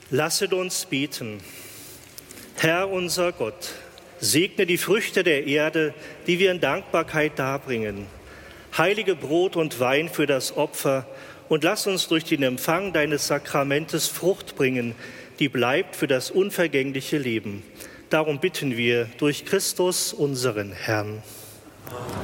Lasset uns beten. Herr unser Gott, segne die Früchte der Erde, die wir in Dankbarkeit darbringen. Heilige Brot und Wein für das Opfer und lass uns durch den Empfang deines Sakramentes Frucht bringen, die bleibt für das unvergängliche Leben. Darum bitten wir durch Christus, unseren Herrn. Amen.